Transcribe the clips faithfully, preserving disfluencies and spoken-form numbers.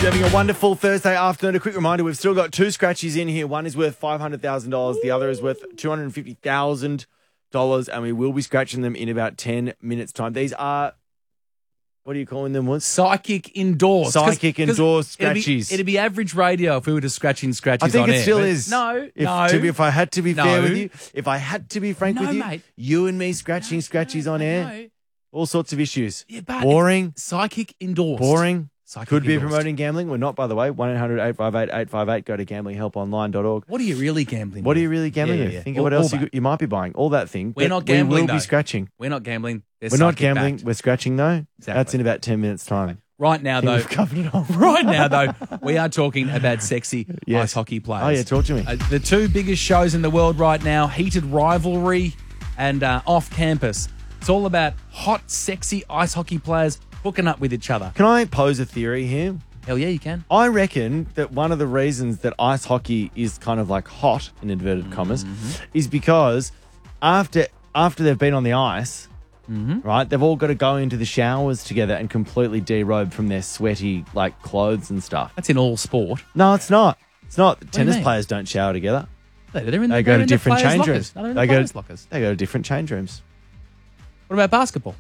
You're having a wonderful Thursday afternoon. A quick reminder, we've still got two scratchies in here. One is worth five hundred thousand dollars. The other is worth two hundred fifty thousand dollars, and we will be scratching them in about ten minutes' time. These are, what are you calling them? Once? Psychic endorsed. Psychic endorsed it'd be, scratchies. it'd be average radio if we were just scratching scratchies I think on it air, still but is. No, if, no. To be, if I had to be No. fair with you, if I had to be frank No, with you, mate. you and me scratching scratchies on air, No. all sorts of issues. Yeah, but Boring. Psychic endorsed. Boring. Psychic Could be endorsed. promoting gambling. We're not, by the way. one eight hundred eight five eight eight five eight. Go to gambling help online dot org. What are you really gambling What with? are you really gambling Yeah, with? yeah, yeah. Think All- of what all else you, that. you might be buying. All that thing. We're but not gambling, We will though. be scratching. We're not gambling. They're We're not psychic gambling. backed. We're scratching, though. Exactly. That's in about ten minutes' time. Right now, I think though. we've covered it all. Right now, though, we are talking about sexy Yes. ice hockey players. Oh, yeah, talk to me. Uh, the two biggest shows in the world right now, Heated Rivalry and uh, Off Campus. It's all about hot, sexy ice hockey players hooking up with each other. Can I pose a theory here? Hell yeah, you can. I reckon that one of the reasons that ice hockey is kind of like hot, in inverted commas, Mm-hmm. is because after after they've been on the ice, Mm-hmm. right, they've all got to go into the showers together and completely derobe from their sweaty like clothes and stuff. That's in all sport. No, it's not. It's not. do you Tennis mean? players don't shower together. They're in, They they're go to in different the players' change lockers. rooms. No, they're in They the go, players' lockers. they go to different change rooms. What about basketball?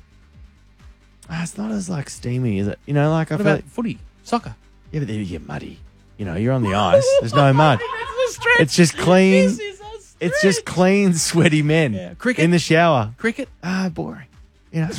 Ah, it's not as like steamy, is it? You know, like I What feel about like, footy? Soccer? yeah, but you get muddy. You know, you're on the ice. There's no mud. That's a stretch. It's just clean. This is a It's just stretch. clean, sweaty men Yeah. Cricket? in the shower. Cricket? Ah, boring. You know.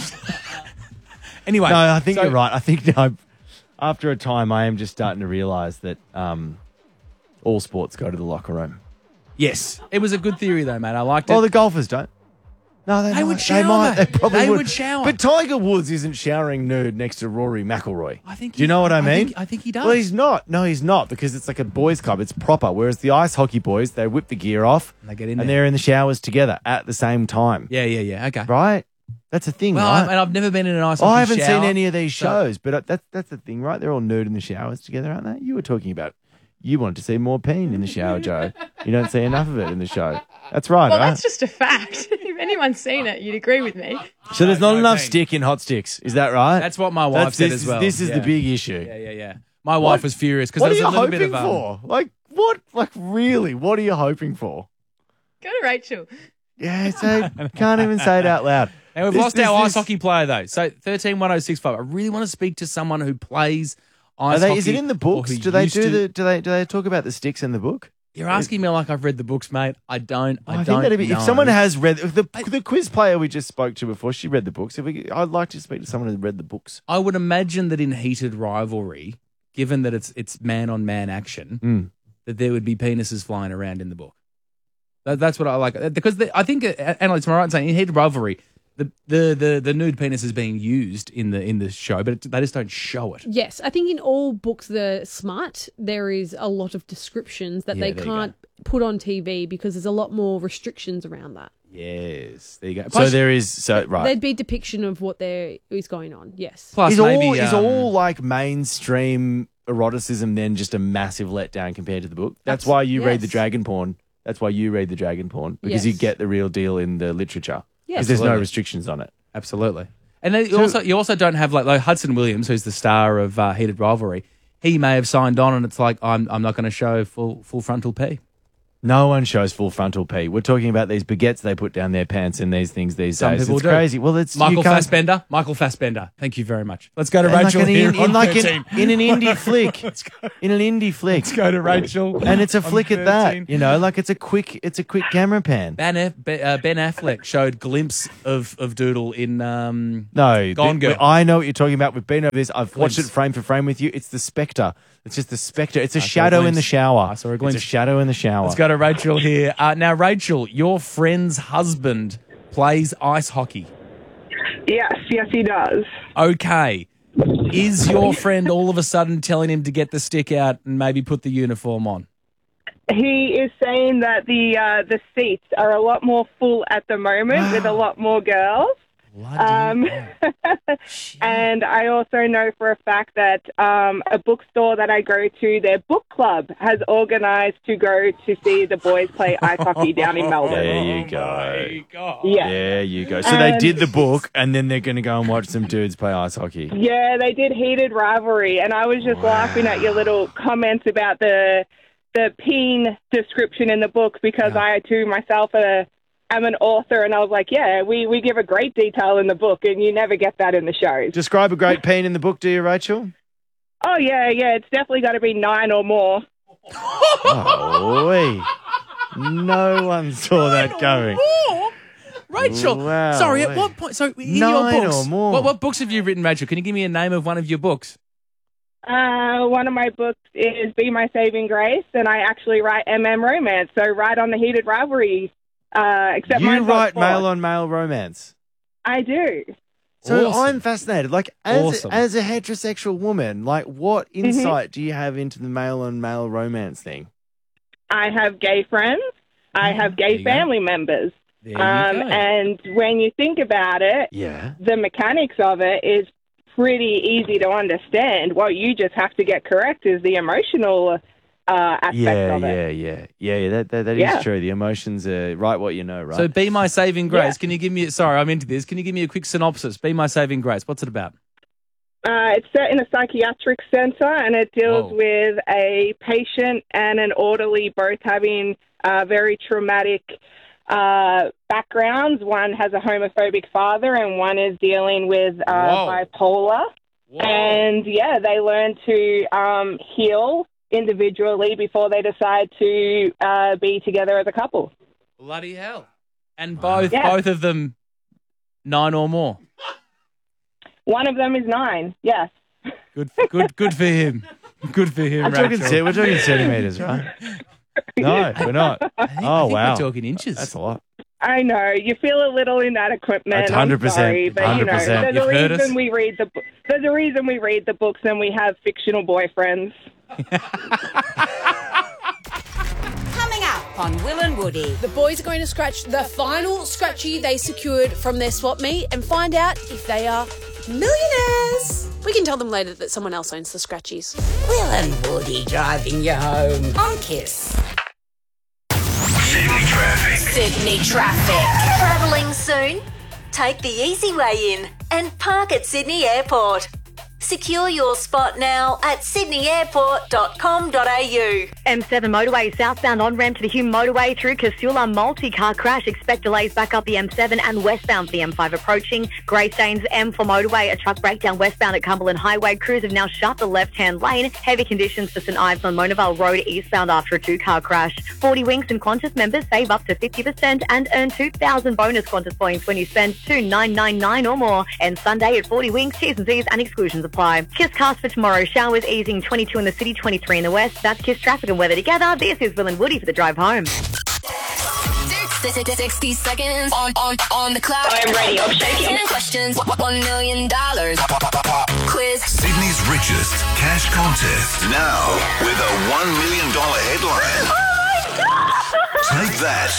Anyway. No, I think so- you're right. I think no, after a time, I am just starting to realise that um, all sports go to the locker room. Yes. It was a good theory, though, mate. I liked it. Well, the golfers don't. No, they, They might. would They shower, might. They mate. probably They would. would shower. But Tiger Woods isn't showering nude next to Rory McIlroy. I think Do you he- know what I I mean? think- I think he does. Well, he's not. No, he's not, because it's like a boys' club. It's proper. Whereas the ice hockey boys, they whip the gear off And they get in and there. they're in the showers together at the same time. yeah, yeah, yeah. Okay. Right? That's a thing, Well, right? I, and I've never been in an ice hockey I haven't shower, seen any of these so- shows, but uh, that's that's the thing, right? They're all nude in the showers together, aren't they? You were talking about you wanted to see more peen in the shower, Joe. You don't see enough of it in the show. That's right, Well, right? that's just a fact. If anyone's seen it, you'd agree with me. so there's not no, enough Dean. stick in hot sticks. Is that right? That's what my wife That's- said this as well. Is, this is Yeah. the big issue. Yeah, yeah, yeah. My wife was furious because What there are was you a little hoping bit of um, for? Like what? Like really? What are you hoping for? Go to Rachel. Yeah, so can't even say it out loud. And we've This- lost this- our ice this- hockey player though. So thirteen one oh six five. I really want to speak to someone who plays Are ice they, hockey. is it in the or books? who Do they used do to. the? Do they? Do they talk about the sticks in the book? You're asking me like I've read the books, mate. I don't. I, I, don't think that'd be know. if someone has read the the quiz player we just spoke to before. She read the books. If we, I'd like to speak to someone who read the books. I would imagine that in heated rivalry, given that it's it's man on man action, Mm. that there would be penises flying around in the book. That, that's what I like because the, I think, uh, Annalise, am I right in saying in heated rivalry, the, the the the nude penis is being used in the in the show, but it, they just don't show it. Yes, I think in all books that are smart, there is a lot of descriptions that Yeah, they there you can't put on T V because there's a lot more restrictions around that. Yes, there you go. So Plus, there is. So right. There'd be depiction of what there is going on. Yes. plus Is maybe, all is um, all like mainstream eroticism then just a massive letdown compared to the book? That's Abs- why you read the yes. dragon porn. That's why you read the dragon porn because you Yes. get the real deal in the literature. Yes. Because there's no Absolutely. restrictions on it. Absolutely. And then you also you also don't have like, like Hudson Williams, who's the star of uh, Heated Rivalry. He may have signed on, and it's like I'm I'm not going to show full full frontal P. No one shows full frontal P. We're talking about these baguettes they put down their pants in these things these Some days. people It's do. crazy. Well, it's Michael you can't- Fassbender. Michael Fassbender. Thank you very much. Let's go to and Rachel like an here in, on in like thirteen. an, in an indie flick. In an indie flick. Let's go to Rachel. And it's a on flick at thirteen. that. You know, like it's a quick it's a quick camera pan. Ben, Aff- Be- uh, Ben Affleck showed glimpse of, of Doodle in um, No, Gone th- Girl. I know what you're talking about. We've been over this. I've watched Glimpse. it frame for frame with you. It's the spectre. It's just the spectre. It's a saw a shadow in glimpse. the shower. I saw a glimpse. It's a shadow in the shower. Let's go to Rachel here. Uh, now, Rachel, your friend's husband plays ice hockey. Yes, yes, he does. Okay. Is your friend all of a sudden telling him to get the stick out and maybe put the uniform on? He is saying that the uh, the seats are a lot more full at the moment with a lot more girls. Bloody Um, hell. And I also know for a fact that um, a bookstore that I go to, their book club, has organised to go to see the boys play ice hockey down in Melbourne. There you Oh go. my God. Yeah. There you go. So they And- did the book, and then they're going to go and watch some dudes play ice hockey. Yeah, they did Heated Rivalry, and I was just Wow. laughing at your little comments about the the peen description in the book because Yeah. I too myself uh, am an author, and I was like, yeah, we, we give a great detail in the book, and you never get that in the shows. Describe a great peen in the book, do you, Rachel? Oh yeah, yeah, it's definitely got to be nine or more. Oh, wee. No one saw that going. Rachel, Wow, sorry, at wait. what point? So in Nine your books, or more. What, what books have you written, Rachel? Can you give me a name of one of your books? Uh, one of my books is Be My Saving Grace, and I actually write M M romance, so right on the Heated Rivalry. Uh, except You mine's not write sports. male on male romance. I do. So Awesome. I'm fascinated. Like, as, Awesome. as a heterosexual woman, like, what Mm-hmm. insight do you have into the male on male romance thing? I have gay friends. I have Mm, there gay you go. family members. There Um, you go. and when you think about it, Yeah. the mechanics of it is pretty easy to understand. What you just have to get correct is the emotional uh, aspect Yeah, of it. yeah, yeah, yeah, yeah. That that, that is Yeah. true. The emotions are right. What you know, right? So, Be My Saving Grace. Yeah. Can you give me? Sorry, I'm into this. Can you give me a quick synopsis? Be My Saving Grace. What's it about? Uh, it's set in a psychiatric centre, and it deals Whoa. with a patient and an orderly both having uh, very traumatic uh, backgrounds. One has a homophobic father, and one is dealing with uh, Whoa. bipolar. And yeah, they learn to um, heal individually before they decide to uh, be together as a couple. Bloody hell! And both Yeah. both of them nine or more. One of them is nine. Yes. Good, good, good for him. Good for him, we're talking, Rachel. ce- we're talking centimeters, right? No, we're not. I think, Oh I think wow, we're talking inches. That's a lot. I know you feel a little inadequate, man. That's I'm one hundred percent, sorry, but you know, one hundred percent. there's You've a heard reason us. we read the. bu- There's a reason we read the books, and we have fictional boyfriends. Coming up on Will and Woody. The boys are going to scratch the final scratchy they secured from their swap meet and find out if they are millionaires. We can tell them later that someone else owns the scratchies. Will and Woody driving you home on Kiss. Sydney traffic. Sydney traffic. Travelling soon? Take the easy way in and park at Sydney Airport. Secure your spot now at sydney airport dot com dot a u. M seven motorway southbound on-ramp to the Hume motorway through Casula. Multi-car crash. Expect delays back up the M seven and westbound for the M five approaching. Greystanes M four motorway. A truck breakdown westbound at Cumberland Highway. Crews have now shut the left-hand lane. Heavy conditions for St Ives on Monavale Road eastbound after a two-car crash. forty Winks and Qantas members save up to fifty percent and earn two thousand bonus Qantas points when you spend two thousand nine hundred ninety-nine or more. And Sunday at forty Winks. T's and C's and exclusions apply. Kiss cast for tomorrow. Showers easing twenty-two in the city, twenty-three in the west. That's Kiss traffic and weather together. This is Will and Woody for the drive home. sixty seconds on, on, on the clock. I'm ready. I'm shaking. ten questions, one million dollars. Quiz. Sydney's richest cash contest. Now with a one million dollars headline. Oh my God! Take that